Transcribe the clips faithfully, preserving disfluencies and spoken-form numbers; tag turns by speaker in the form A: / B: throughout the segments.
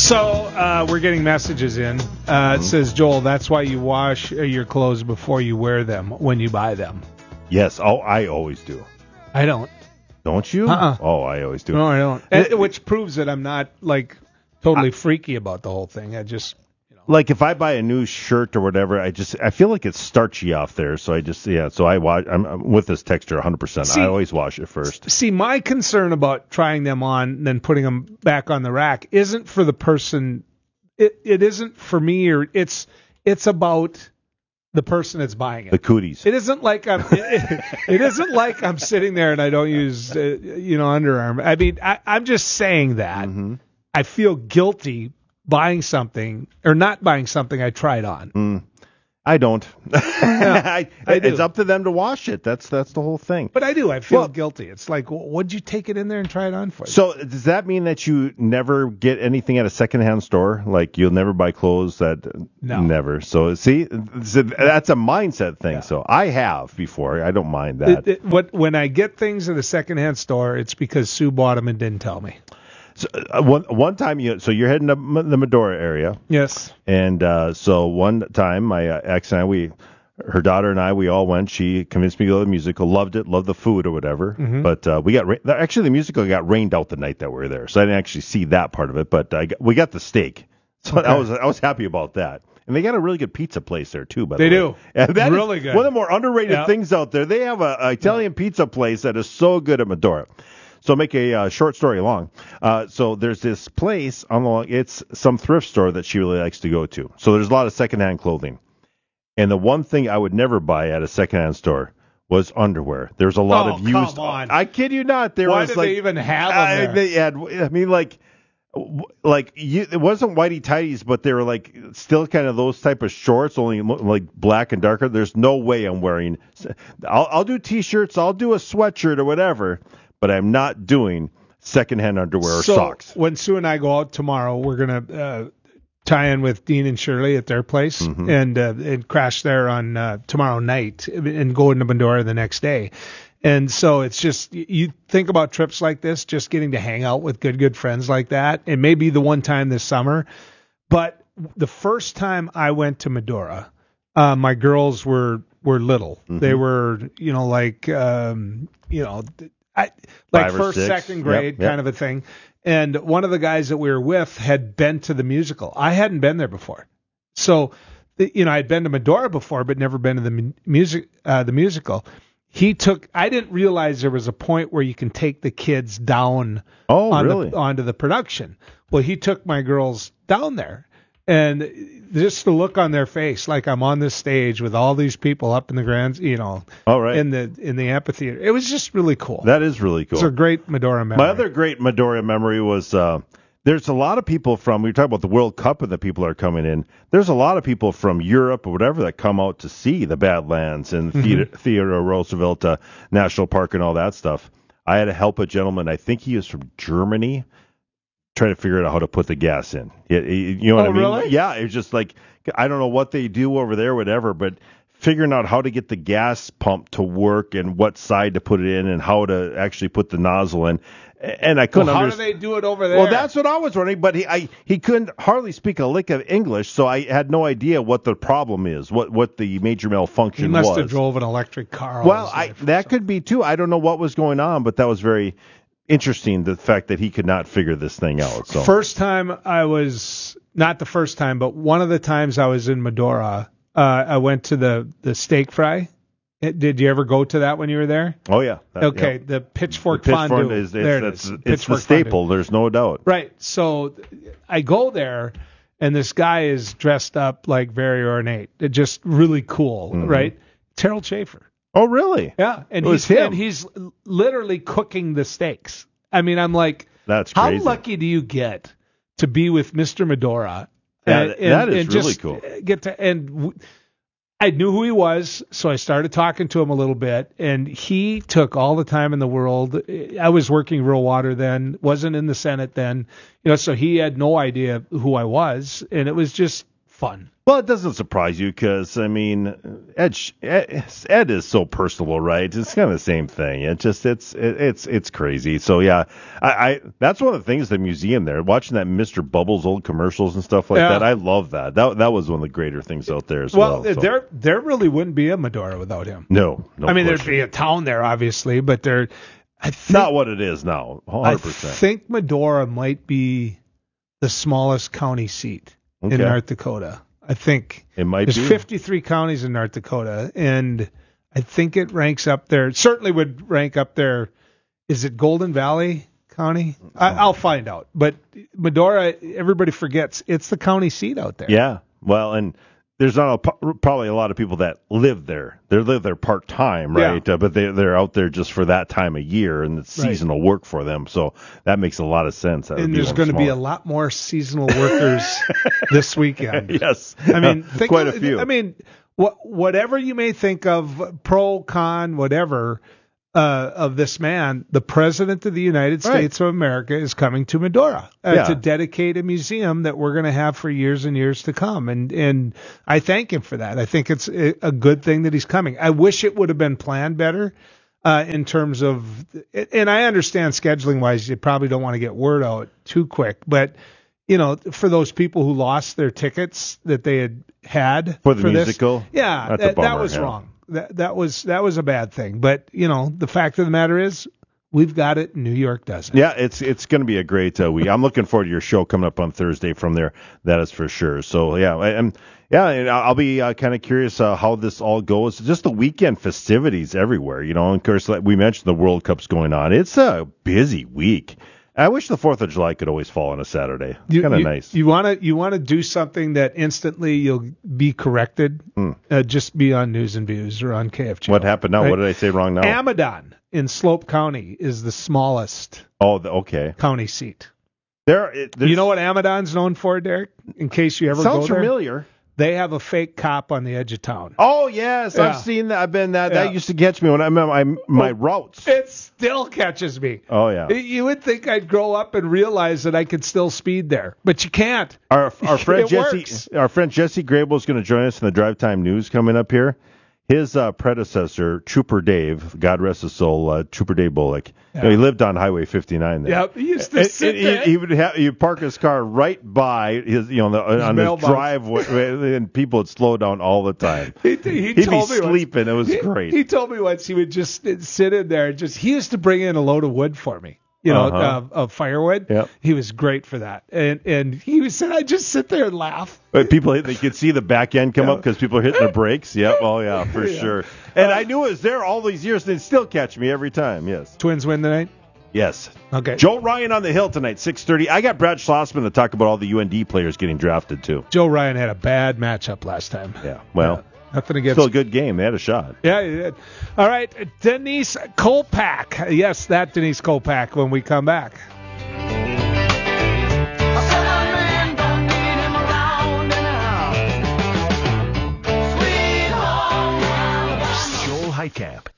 A: So uh, we're getting messages in. Uh, mm-hmm. It says, Joel, that's why you wash your clothes before you wear them when you buy them.
B: Yes. Oh, I always do.
A: I don't.
B: Don't you?
A: Uh-uh.
B: Oh, I always do.
A: No, I don't. And, which proves that I'm not, like, totally I, freaky about the whole thing. I just...
B: Like if I buy a new shirt or whatever, I just I feel like it's starchy off there, so I just yeah. So I wash. I'm, I'm with this texture one hundred percent. I always wash it first.
A: See, my concern about trying them on and then putting them back on the rack isn't for the person. It it isn't for me, or it's it's about the person that's buying it.
B: The cooties.
A: It isn't like I'm. It, it isn't like I'm sitting there and I don't use uh, you know underarm. I mean, I, I'm just saying that
B: mm-hmm.
A: I feel guilty buying something or not buying something I tried on.
B: Mm, I don't.
A: Yeah,
B: I,
A: I
B: it's up to them to wash it. That's that's the whole thing.
A: But I do. I feel
B: well,
A: guilty. It's like, well, what'd you take it in there and try it on for?
B: So does that mean that you never get anything at a secondhand store? Like you'll never buy clothes that
A: no.
B: Never. So see, that's a mindset thing. Yeah. So I have before. I don't mind that.
A: It, it, what when I get things at a secondhand store, it's because Sue bought them and didn't tell me.
B: So uh, one one time, you so you're heading to the Medora area.
A: Yes.
B: And uh, so one time, my uh, ex and I, we, her daughter and I, we all went. She convinced me to go to the musical. Loved it. Loved the food or whatever. Mm-hmm. But uh, we got ra- actually the musical got rained out the night that we were there, so I didn't actually see that part of it. But I got, we got the steak, so okay. I was I was happy about that. And they got a really good pizza place there too. By the
A: they
B: way,
A: do.
B: And that
A: really
B: is
A: good.
B: One of the more underrated
A: yeah.
B: things out there. They have a, a Italian yeah. pizza place that is so good at Medora. So make a uh, short story long. Uh, so there's this place on the it's some thrift store that she really likes to go to. So there's a lot of secondhand clothing. And the one thing I would never buy at a secondhand store was underwear. There's a lot
A: oh,
B: of used.
A: Come on.
B: I kid you not. There
A: Why
B: was
A: did
B: like,
A: they even have them
B: I,
A: there?
B: They had, I mean, like, like you, it wasn't whitey tighties, but they were like still kind of those type of shorts, only like black and darker. There's no way I'm wearing. I'll, I'll do t-shirts. I'll do a sweatshirt or whatever. But I'm not doing secondhand underwear or
A: so
B: socks.
A: When Sue and I go out tomorrow, we're going to uh, tie in with Dean and Shirley at their place mm-hmm. and uh, and crash there on uh, tomorrow night and go into Medora the next day. And so it's just, you think about trips like this, just getting to hang out with good, good friends like that. It may be the one time this summer. But the first time I went to Medora, uh, my girls were, were little. Mm-hmm. They were, you know, like, um, you know, I, like first,
B: six.
A: second grade
B: yep, yep.
A: kind of a thing. And one of the guys that we were with had been to the musical. I hadn't been there before. So, you know, I'd been to Medora before, but never been to the mu- music, uh, the musical. He took, I didn't realize there was a point where you can take the kids down
B: oh,
A: on
B: really?
A: the, onto the production. Well, he took my girls down there. And just the look on their face, like I'm on this stage with all these people up in the grand, you know,
B: all right.
A: in the in the amphitheater. It was just really cool.
B: That is really cool.
A: It's a great Medora memory.
B: My other great Medora memory was uh, there's a lot of people from, we were talking about the World Cup and the people are coming in. There's a lot of people from Europe or whatever that come out to see the Badlands and mm-hmm. Theater, Theater Roosevelt uh, National Park and all that stuff. I had to help a gentleman, I think he was from Germany, trying to figure out how to put the gas in. It, it, you know what
A: oh,
B: I mean?
A: Really?
B: Yeah, it's just like, I don't know what they do over there, whatever, but figuring out how to get the gas pump to work and what side to put it in and how to actually put the nozzle in. And I couldn't
A: well, how
B: understand.
A: do they do it over there?
B: Well, that's what I was wondering, but he I, he couldn't hardly speak a lick of English, so I had no idea what the problem is, what what the major malfunction
A: was. He must
B: was.
A: have drove an electric car.
B: Well, I, that could be too. I don't know what was going on, but that was very interesting, the fact that he could not figure this thing out. So.
A: First time I was, not the first time, but one of the times I was in Medora, uh, I went to the, the steak fry. Did you ever go to that when you were there?
B: Oh, yeah. That,
A: okay,
B: yeah.
A: the pitchfork,
B: the pitchfork
A: fondue.
B: Is, it's,
A: there it
B: it's,
A: is.
B: It's
A: pitchfork
B: the staple,
A: fondue.
B: There's no doubt.
A: Right, so I go there, and this guy is dressed up like very ornate. Just really cool, mm-hmm. right? Terrell Schaefer.
B: Oh, really?
A: Yeah, and
B: it
A: he's
B: him.
A: and he's literally cooking the steaks. I mean, I'm like,
B: that's
A: how
B: crazy.
A: lucky do you get to be with Mister Medora?
B: Yeah,
A: and, and,
B: that is
A: and
B: really
A: just
B: cool.
A: Get to and w- I knew who he was, so I started talking to him a little bit, and he took all the time in the world. I was working Rural Water then, wasn't in the Senate then, you know, so he had no idea who I was, and it was just fun.
B: Well, it doesn't surprise you because, I mean, Ed, Ed, Ed is so personable, right? It's kind of the same thing. It just, it's, it, it's, it's crazy. So yeah, I, I, that's one of the things, the museum there, watching that Mister Bubbles old commercials and stuff like yeah. that. I love that. That, that was one of the greater things out there as well.
A: Well,
B: so.
A: there, there really wouldn't be a Medora without him.
B: No, no.
A: I mean,
B: question.
A: There'd be a town there, obviously, but there, I think,
B: not what it is now. one hundred percent.
A: I think Medora might be the smallest county seat okay. in North Dakota. I think
B: it might
A: there's
B: be.
A: fifty-three counties in North Dakota, and I think it ranks up there. It certainly would rank up there. Is it Golden Valley County? I, I'll find out. But Medora, everybody forgets it's the county seat out there.
B: Yeah. Well, and there's not a, probably a lot of people that live there. They live there part time, right? Yeah. Uh, but they they're out there just for that time of year, and it's seasonal right. work for them. So that makes a lot of sense. That
A: and there's going to be a lot more seasonal workers this weekend.
B: Yes,
A: I mean, think
B: quite
A: of,
B: a few.
A: I mean, what whatever you may think of, pro, con, whatever. Uh, of this man, the President of the United States right. of America is coming to Medora uh, yeah. to dedicate a museum that we're going to have for years and years to come. And and I thank him for that. I think it's a good thing that he's coming. I wish it would have been planned better uh, in terms of, and I understand scheduling wise, you probably don't want to get word out too quick, but you know, for those people who lost their tickets that they had had
B: for the
A: for
B: musical,
A: this, yeah, that, that was yeah. wrong. That that was that was a bad thing, but you know the fact of the matter is we've got it. New York doesn't.
B: Yeah, it's it's going to be a great uh, week. I'm looking forward to your show coming up on Thursday from there. That is for sure. So yeah, and yeah, and I'll be uh, kind of curious uh, how this all goes. Just the weekend festivities everywhere, you know. And of course, like we mentioned, the World Cup's going on. It's a busy week. I wish the Fourth of July could always fall on a Saturday. Kind of nice.
A: You want to you want to do something that instantly you'll be corrected. Hmm. Uh, just be on News and Views or on K F G.
B: What happened now? Right? What did I say wrong now?
A: Amadon in Slope County is the smallest.
B: Oh, the, okay.
A: County seat.
B: There. It,
A: you know what Amadon's known for, Derek? In case you ever
B: Sounds
A: go there.
B: Sounds familiar.
A: They have a fake cop on the edge of town.
B: Oh yes, yeah. I've seen that. I've been that. Yeah. That used to catch me when I'm my my routes.
A: It still catches me.
B: Oh yeah.
A: You would think I'd grow up and realize that I could still speed there, but you can't.
B: Our our friend Jesse,
A: works.
B: our friend Jesse Grable is going to join us in the Drive Time News coming up here. His uh, predecessor, Trooper Dave, God rest his soul, uh, Trooper Dave Bullock. Yeah. You know, he lived on Highway fifty-nine there.
A: Yep, he used to
B: and,
A: sit
B: and
A: there.
B: He, he would have, he'd park his car right by his, you know, the, his on his driveway, and people would slow down all the time.
A: he, he
B: He'd
A: told
B: be
A: me
B: sleeping.
A: Once,
B: it was
A: he,
B: great.
A: He told me once he would just sit in there. And just he used to bring in a load of wood for me. You know,
B: uh-huh.
A: uh, of firewood.
B: Yep.
A: He was great for that. And and he said, I just sit there and laugh.
B: But people, they could see the back end come yeah. up because people are hitting their brakes. Yep. Oh, yeah, for yeah. sure. And uh, I knew it was there all these years. They'd still catch me every time. Yes.
A: Twins win tonight?
B: Yes.
A: Okay.
B: Joe Ryan on the Hill tonight, six thirty. I got Brad Schlossman to talk about all the U N D players getting drafted, too.
A: Joe Ryan had a bad matchup last time.
B: Yeah. Well.
A: Uh, Nothing against.
B: Still a good game. They had a shot.
A: Yeah, he did. All right, Denise Kolpak. Yes, that Denise Kolpak when we come back.
C: Joel Heitkamp.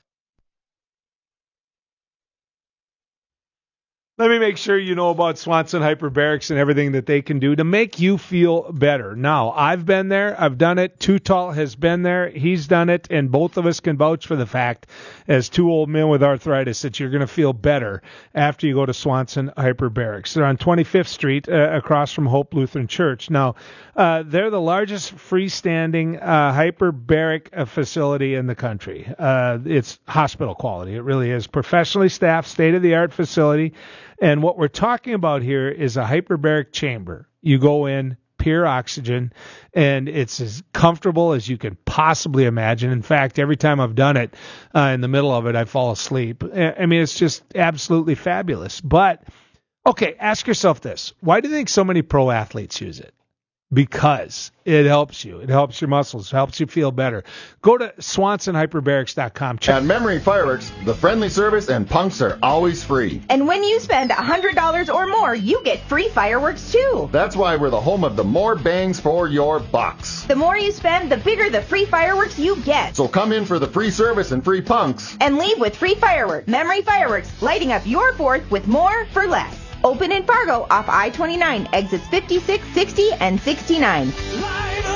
A: Let me make sure you know about Swanson Hyperbarics and everything that they can do to make you feel better. Now, I've been there. I've done it. Too Tall has been there. He's done it. And both of us can vouch for the fact, as two old men with arthritis, that you're going to feel better after you go to Swanson Hyperbarics. They're on twenty-fifth Street uh, across from Hope Lutheran Church. Now, uh, they're the largest freestanding uh, hyperbaric uh, facility in the country. Uh, it's hospital quality. It really is. Professionally staffed, state-of-the-art facility. And what we're talking about here is a hyperbaric chamber. You go in, pure oxygen, and it's as comfortable as you can possibly imagine. In fact, every time I've done it, uh, in the middle of it, I fall asleep. I mean, it's just absolutely fabulous. But, okay, ask yourself this. Why do you think so many pro athletes use it? Because it helps you. It helps your muscles. It helps you feel better. Go to Swanson Hyperbarics dot com.
D: At Memory Fireworks, the friendly service and punks are always free.
E: And when you spend one hundred dollars or more, you get free fireworks, too.
D: That's why we're the home of the more bangs for your bucks.
E: The more you spend, the bigger the free fireworks you get.
D: So come in for the free service and free punks.
E: And leave with free fireworks. Memory Fireworks, lighting up your fourth with more for less. Open in Fargo off I twenty-nine, exits fifty-six, sixty, and sixty-nine.
C: Light up the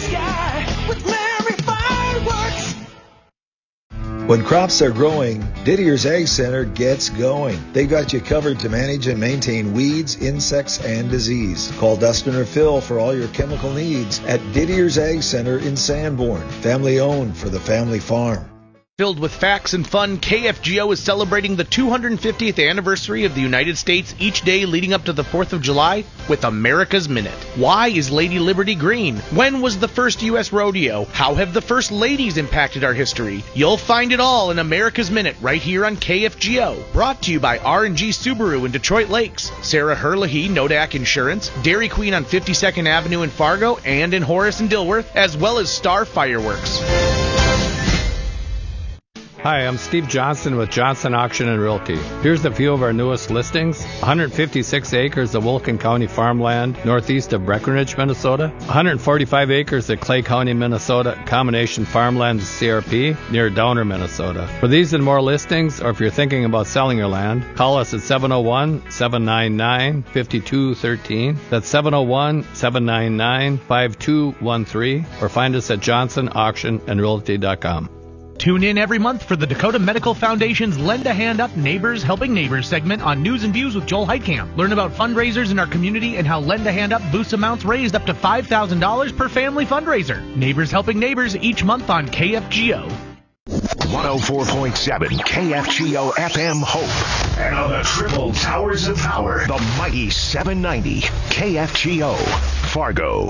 C: sky with Mary Fireworks.
F: When crops are growing, Didier's Ag Center gets going. They've got you covered to manage and maintain weeds, insects, and disease. Call Dustin or Phil for all your chemical needs at Didier's Ag Center in Sanborn. Family owned for the family farm.
G: Filled with facts and fun, K F G O is celebrating the two hundred fiftieth anniversary of the United States each day leading up to the fourth of July with America's Minute. Why is Lady Liberty green? When was the first U S rodeo? How have the first ladies impacted our history? You'll find it all in America's Minute right here on K F G O. Brought to you by R and G Subaru in Detroit Lakes, Sarah Herlihy, Nodak Insurance, Dairy Queen on fifty-second Avenue in Fargo and in Horace and Dilworth, as well as Star Fireworks.
H: Hi, I'm Steve Johnson with Johnson Auction and Realty. Here's a few of our newest listings. one hundred fifty-six acres of Wilkin County farmland northeast of Breckenridge, Minnesota. one hundred forty-five acres of Clay County, Minnesota, combination farmland C R P near Downer, Minnesota. For these and more listings, or if you're thinking about selling your land, call us at seven oh one, seven nine nine, five two one three. That's seven oh one, seven nine nine, five two one three, or find us at johnson auction and realty dot com.
I: Tune in every month for the Dakota Medical Foundation's Lend a Hand Up Neighbors Helping Neighbors segment on News and Views with Joel Heitkamp. Learn about fundraisers in our community and how Lend a Hand Up boosts amounts raised up to five thousand dollars per family fundraiser. Neighbors Helping Neighbors each month on K F G O.
C: one oh four point seven K F G O F M Hope. And on the triple towers of power, the mighty seven ninety K F G O Fargo.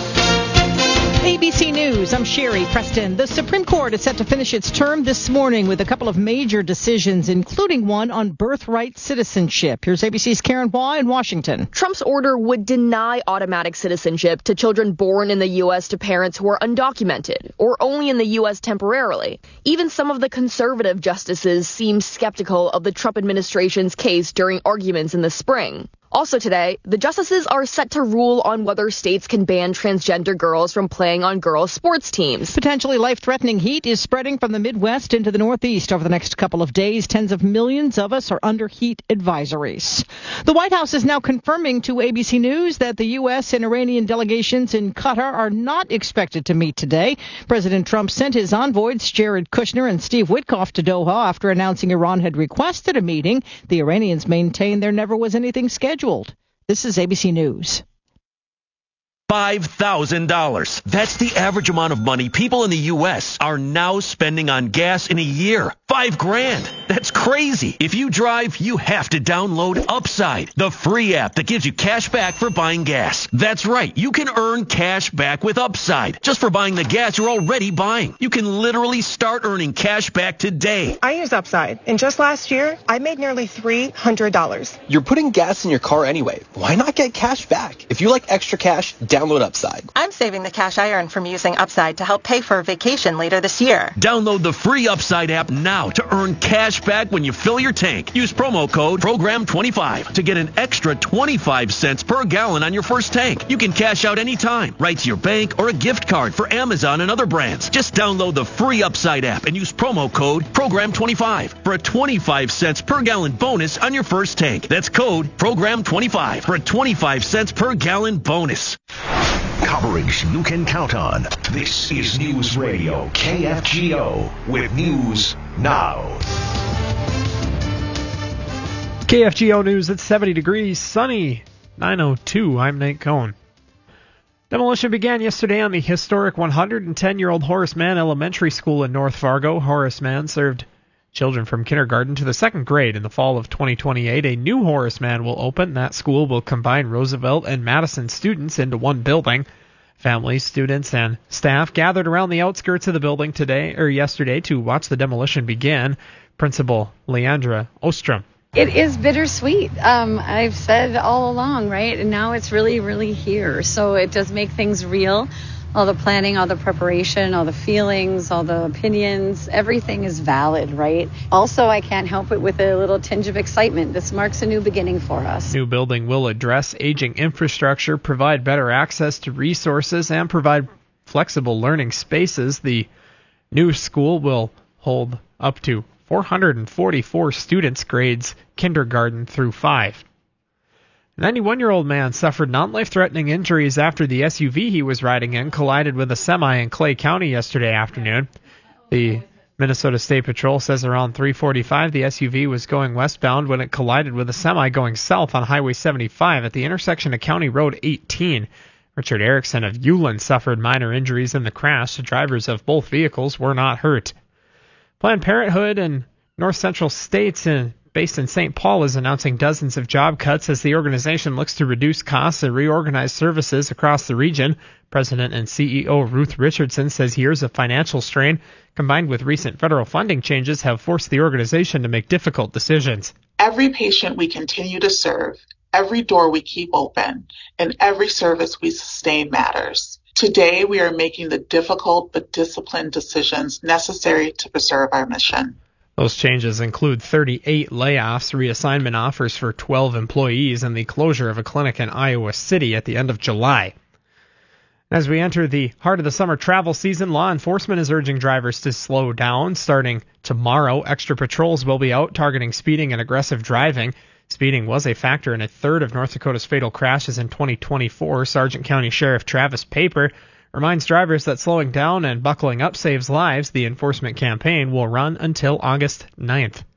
J: A B C News, I'm Sherry Preston. The Supreme Court is set to finish its term this morning with a couple of major decisions, including one on birthright citizenship. Here's A B C's Karen Hua in Washington.
K: Trump's order would deny automatic citizenship to children born in the U S to parents who are undocumented or only in the U S temporarily. Even some of the conservative justices seem skeptical of the Trump administration's case during arguments in the spring. Also today, the justices are set to rule on whether states can ban transgender girls from playing on girls' sports teams.
J: Potentially life-threatening heat is spreading from the Midwest into the Northeast over the next couple of days. Tens of millions of us are under heat advisories. The White House is now confirming to A B C News that the U S and Iranian delegations in Qatar are not expected to meet today. President Trump sent his envoys, Jared Kushner and Steve Witkoff, to Doha after announcing Iran had requested a meeting. The Iranians maintain there never was anything scheduled. This is A B C News.
L: five thousand dollars. That's the average amount of money people in the U S are now spending on gas in a year. Five grand. That's crazy. If you drive, you have to download Upside, the free app that gives you cash back for buying gas. That's right. You can earn cash back with Upside just for buying the gas you're already buying. You can literally start earning cash back today.
M: I use Upside, and just last year, I made nearly three hundred dollars.
N: You're putting gas in your car anyway. Why not get cash back? If you like extra cash, download Upside.
O: I'm saving the cash I earn from using Upside to help pay for a vacation later this year.
L: Download the free Upside app now to earn cash back when you fill your tank. Use promo code program twenty-five to get an extra twenty-five cents per gallon on your first tank. You can cash out anytime, right to your bank or a gift card for Amazon and other brands. Just download the free Upside app and use promo code program twenty-five for a twenty-five cents per gallon bonus on your first tank. That's code program twenty-five for a twenty-five cents per gallon bonus.
C: Coverage you can count on. This is News Radio K F G O with News Now.
P: K F G O News at seventy degrees, sunny, nine oh two. I'm Nate Cohn. Demolition began yesterday on the historic one hundred ten-year-old Horace Mann Elementary School in North Fargo. Horace Mann served children from kindergarten to the second grade. In the fall of twenty twenty-eight, a new Horace Mann will open. That school will combine Roosevelt and Madison students into one building. Families, students, and staff gathered around the outskirts of the building today or yesterday to watch the demolition begin. Principal Leandra Ostrom.
Q: It is bittersweet. Um, I've said all along, right? And now it's really, really here. So it does make things real. All the planning, all the preparation, all the feelings, all the opinions, everything is valid, right? Also, I can't help it with a little tinge of excitement. This marks a new beginning for us.
P: New building will address aging infrastructure, provide better access to resources, and provide flexible learning spaces. The new school will hold up to four hundred forty-four students, grades kindergarten through five. A ninety-one-year-old man suffered non-life-threatening injuries after the S U V he was riding in collided with a semi in Clay County yesterday afternoon. The Minnesota State Patrol says around three forty-five the S U V was going westbound when it collided with a semi going south on Highway seventy-five at the intersection of County Road eighteen. Richard Erickson of Ulen suffered minor injuries in the crash. The drivers of both vehicles were not hurt. Planned Parenthood in North Central States in based in Saint Paul is announcing dozens of job cuts as the organization looks to reduce costs and reorganize services across the region. President and C E O Ruth Richardson says years of financial strain combined with recent federal funding changes have forced the organization to make difficult decisions.
R: Every patient we continue to serve, every door we keep open, and every service we sustain matters. Today, we are making the difficult but disciplined decisions necessary to preserve our mission.
P: Those changes include thirty-eight layoffs, reassignment offers for twelve employees, and the closure of a clinic in Iowa City at the end of July. As we enter the heart of the summer travel season, law enforcement is urging drivers to slow down. Starting tomorrow, extra patrols will be out targeting speeding and aggressive driving. Speeding was a factor in a third of North Dakota's fatal crashes in twenty twenty-four. Sargent County Sheriff Travis Paper reminds drivers that slowing down and buckling up saves lives. The enforcement campaign will run until August ninth.